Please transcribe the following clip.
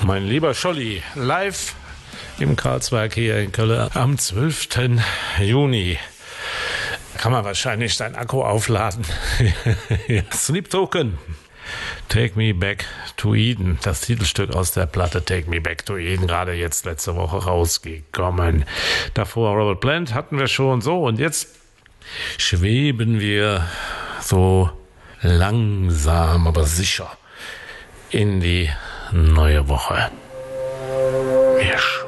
Mein lieber Scholli, live im Karlsberg hier in Köln am 12. Juni. Kann man wahrscheinlich seinen Akku aufladen. Sleep Token. Take Me Back to Eden. Das Titelstück aus der Platte Take Me Back to Eden. Gerade jetzt letzte Woche rausgekommen. Davor Robert Plant hatten wir schon so. Und jetzt schweben wir so langsam, aber sicher in die neue Woche. Wir